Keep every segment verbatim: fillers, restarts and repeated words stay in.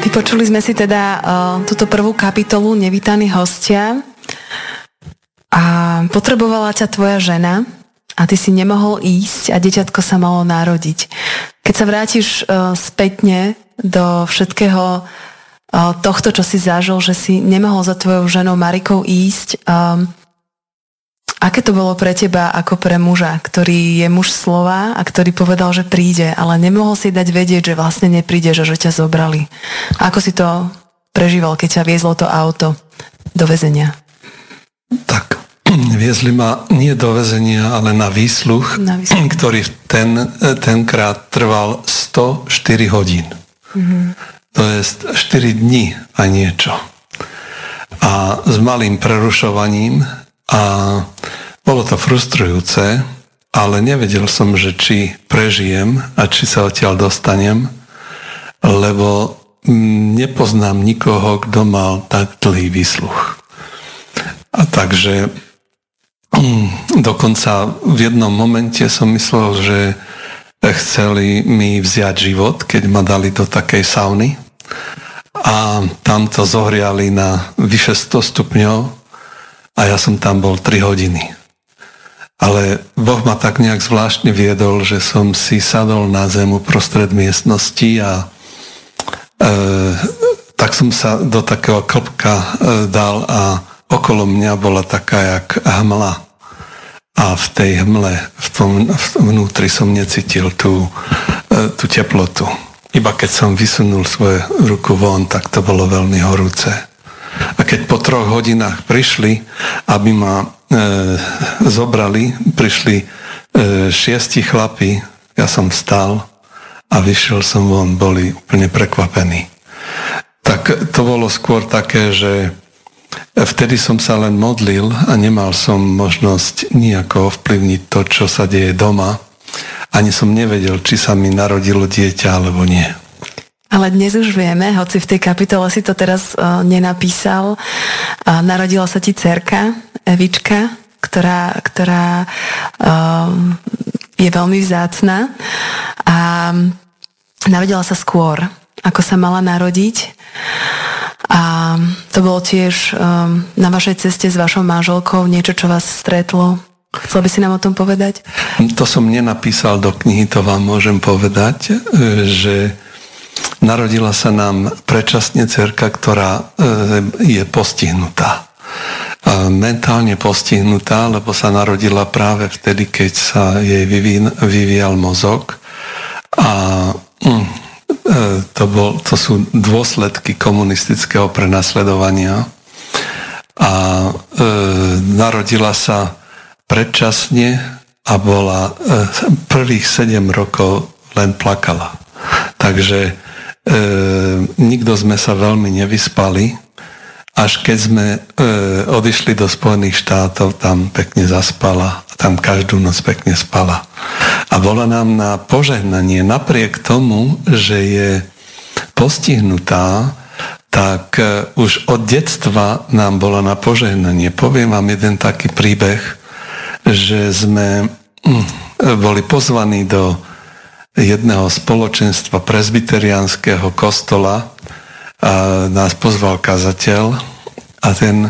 Vypočuli sme si teda uh, túto prvú kapitolu Nevítaní hostia a potrebovala ťa tvoja žena a ty si nemohol ísť a dieťatko sa malo narodiť. Keď sa vrátiš uh, spätne do všetkého uh, tohto, čo si zažil, že si nemohol za tvojou ženou Marikou ísť, um, aké to bolo pre teba ako pre muža, ktorý je muž slova a ktorý povedal, že príde, ale nemohol si dať vedieť, že vlastne nepríde, že, že ťa zobrali. Ako si to prežíval, keď ťa viezlo to auto do väzenia? Tak, viezli ma nie do väzenia, ale na výsluch, na výsluch. Ktorý ten, tenkrát trval sto štyri hodín. Mm-hmm. To je štyri dni a niečo. A s malým prerušovaním. A bolo to frustrujúce, ale nevedel som, že či prežijem a či sa odtiaľ dostanem, lebo nepoznám nikoho, kto mal tak dlhý výsluch. A takže dokonca v jednom momente som myslel, že chceli mi vziať život, keď ma dali do takej sauny a tam to zohriali na vyše sto stupňov. A ja som tam bol tri hodiny. Ale Boh ma tak nejak zvláštne viedol, že som si sadol na zem uprostred miestnosti a e, tak som sa do takého klbka e, dal a okolo mňa bola taká jak hmla. A v tej hmle, v tom, vnútri som necítil tú, e, tú teplotu. Iba keď som vysunul svoju ruku von, tak to bolo veľmi horúce. A keď po troch hodinách prišli, aby ma e, zobrali, prišli e, šiesti chlapi, ja som vstal a vyšiel som von, boli úplne prekvapení. Tak to bolo skôr také, že vtedy som sa len modlil a nemal som možnosť nejako ovplyvniť to, čo sa deje doma. Ani som nevedel, či sa mi narodilo dieťa, alebo nie. Ale dnes už vieme, hoci v tej kapitole si to teraz uh, nenapísal, uh, narodila sa ti dcerka, Evička, ktorá, ktorá uh, je veľmi vzácna a narodila sa skôr, ako sa mala narodiť. A to bolo tiež um, na vašej ceste s vašou manželkou niečo, čo vás stretlo. Chcel by si nám o tom povedať? To som nenapísal do knihy, to vám môžem povedať, že narodila sa nám predčasne dcerka, ktorá je postihnutá. Mentálne postihnutá, lebo sa narodila práve vtedy, keď sa jej vyvíjal mozog. A to, bol, to sú dôsledky komunistického prenasledovania. A e, narodila sa predčasne a bola e, prvých sedem rokov len plakala. Takže e, nikto sme sa veľmi nevyspali, až keď sme e, odišli do Spojených štátov, tam pekne zaspala a tam každú noc pekne spala. A bola nám na požehnanie, napriek tomu, že je postihnutá, tak e, už od detstva nám bola na požehnanie. Poviem vám jeden taký príbeh, že sme mm, boli pozvaní do jedného spoločenstva presbyteriánskeho kostola a nás pozval kazateľ a ten e,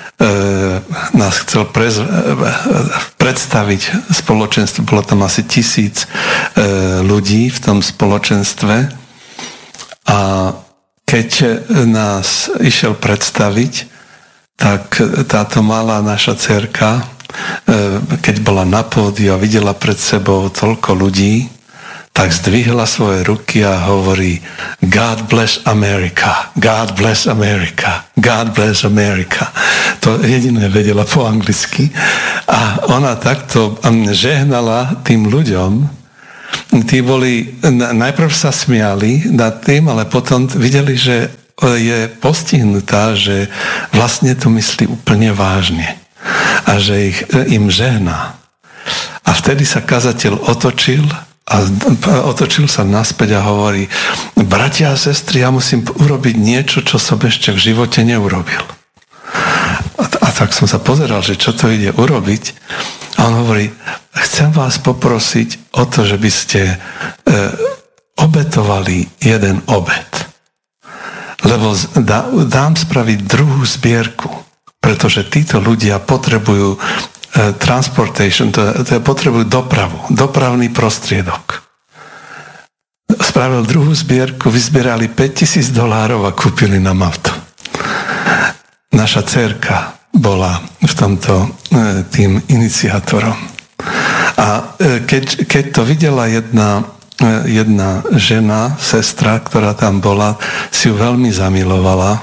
nás chcel prez, e, predstaviť spoločenstvo. Bolo tam asi tisíc e, ľudí v tom spoločenstve a keď nás išiel predstaviť, tak táto malá naša dcerka, e, keď bola na pódiu a videla pred sebou toľko ľudí, tak zdvihla svoje ruky a hovorí God bless America, God bless America, God bless America. To jediné vedela po anglicky. A ona takto žehnala tým ľuďom. Tí boli, najprv sa smiali nad tým, ale potom videli, že je postihnutá, že vlastne to myslí úplne vážne. A že ich, im žehná. A vtedy sa kazateľ otočil a otočil sa naspäť a hovorí: bratia a sestry, ja musím urobiť niečo, čo som ešte v živote neurobil. A, a tak som sa pozeral, že čo to ide urobiť. A on hovorí: chcem vás poprosiť o to, že by ste e, obetovali jeden obed. lebo dá, dám spraviť druhú zbierku, pretože títo ľudia potrebujú uh, transportation, to, to potrebujú dopravu, dopravný prostriedok. Spravil druhú zbierku, vyzbierali päťtisíc dolárov a kúpili nám auto. Naša dcerka bola v tomto uh, tým iniciátorom. A uh, keď, keď to videla jedna jedna žena, sestra, ktorá tam bola, si ju veľmi zamilovala,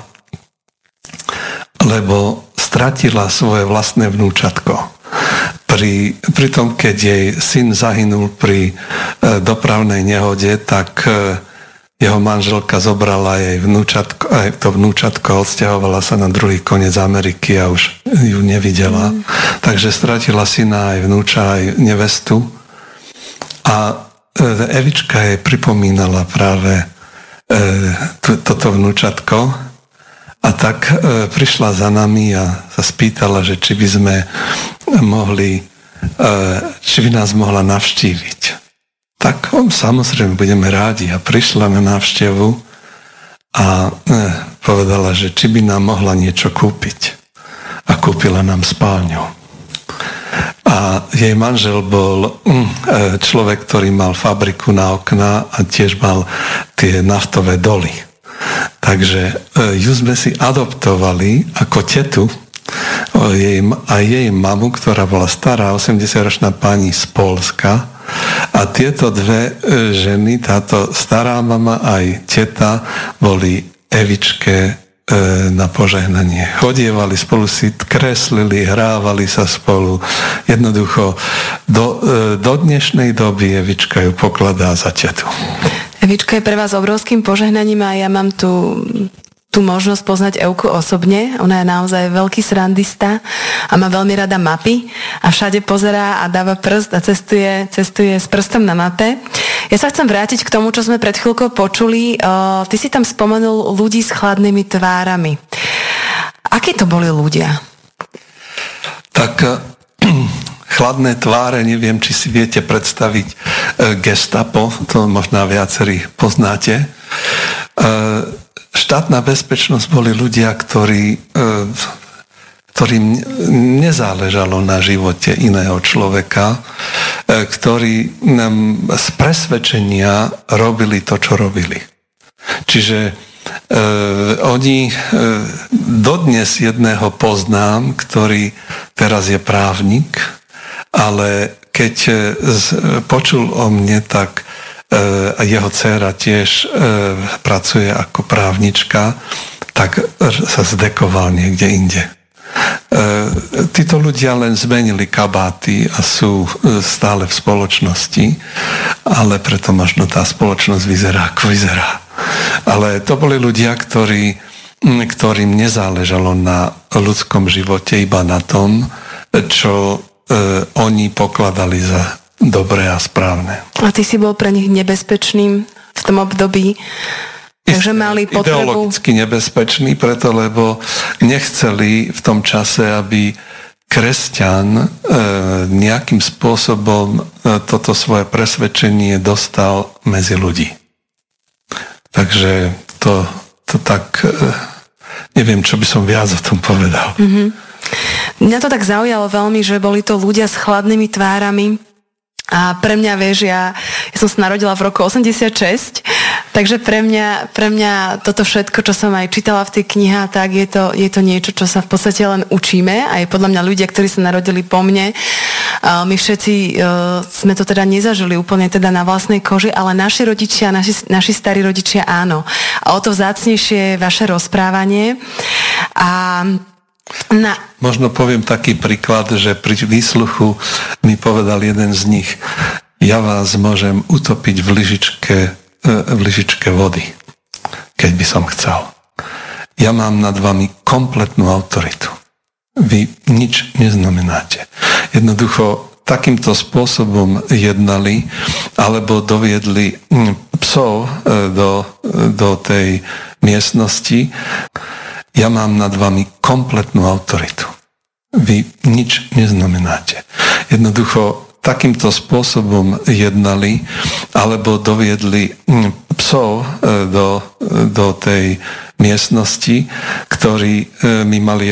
lebo stratila svoje vlastné vnúčatko. Pri, pri tom, keď jej syn zahynul pri e, dopravnej nehode, tak e, jeho manželka zobrala jej vnúčatko, aj to vnúčatko, odsťahovala sa na druhý koniec Ameriky a už ju nevidela. Mm. Takže stratila syna aj vnúča, aj nevestu. A Evička jej pripomínala práve e, to, toto vnúčatko a tak e, prišla za nami a sa spýtala, že či by sme mohli, e, či by nás mohla navštíviť. Tak on, samozrejme budeme rádi a prišla na návštevu a e, povedala, že či by nám mohla niečo kúpiť a kúpila nám spálňu. A jej manžel bol človek, ktorý mal fabriku na okná a tiež mal tie naftové doly. Takže ju sme si adoptovali ako tetu a jej mamu, ktorá bola stará, osemdesiatročná pani z Poľska. A tieto dve ženy, táto stará mama aj teta, boli Evičke na požehnanie. Chodievali spolu, si kreslili, hrávali sa spolu. Jednoducho do, do dnešnej doby Evička ju pokladá za tetu. Evička je pre vás obrovským požehnaním a ja mám tu tú možnosť poznať Evku osobne. Ona je naozaj veľký srandista a má veľmi rada mapy a všade pozerá a dáva prst a cestuje, cestuje s prstom na mape. Ja sa chcem vrátiť k tomu, čo sme pred chvíľkou počuli. Ty si tam spomenul ľudí s chladnými tvárami. Akí to boli ľudia? Tak chladné tváre, neviem, či si viete predstaviť Gestapo, to možno viacerí poznáte. Štátna bezpečnosť boli ľudia, ktorí, ktorým nezáležalo na živote iného človeka, ktorí nám z presvedčenia robili to, čo robili. Čiže e, oni e, dodnes jedného poznám, ktorý teraz je právnik, ale keď e, z, počul o mne, tak a jeho dcéra tiež e, pracuje ako právnička, tak sa zdekoval niekde inde. E, títo ľudia len zmenili kabáty a sú stále v spoločnosti, ale preto možno tá spoločnosť vyzerá, ako vyzerá. Ale to boli ľudia, ktorí, ktorým nezáležalo na ľudskom živote, iba na tom, čo e, oni pokladali za dobré a správne. A ty si bol pre nich nebezpečným v tom období? Takže mali potrebu... Ideologicky nebezpečný, preto lebo nechceli v tom čase, aby kresťan e, nejakým spôsobom e, toto svoje presvedčenie dostal medzi ľudí. Takže to, to tak... E, neviem, čo by som viac o tom povedal. Mm-hmm. Mňa to tak zaujalo veľmi, že boli to ľudia s chladnými tvárami. A pre mňa, vieš, ja, ja som sa narodila v roku osemdesiatšesť, takže pre mňa, pre mňa toto všetko, čo som aj čítala v tej knihe, tak je to, je to niečo, čo sa v podstate len učíme. Aj podľa mňa ľudia, ktorí sa narodili po mne, my všetci uh, sme to teda nezažili úplne teda na vlastnej koži, ale naši rodičia, naši, naši starí rodičia áno. A o to vzácnejšie je vaše rozprávanie. A Na... Možno poviem taký príklad, že pri výsluchu mi povedal jeden z nich: ja vás môžem utopiť v lyžičke, v lyžičke vody, keď by som chcel. Ja mám nad vami kompletnú autoritu. Vy nič neznamenáte. Jednoducho takýmto spôsobom jednali alebo doviedli psov do, do tej miestnosti. Ja mám nad vami kompletnú autoritu. Vy nič neznamenáte. Jednoducho takýmto spôsobom jednali alebo doviedli psov do, do tej miestnosti, ktorí my mali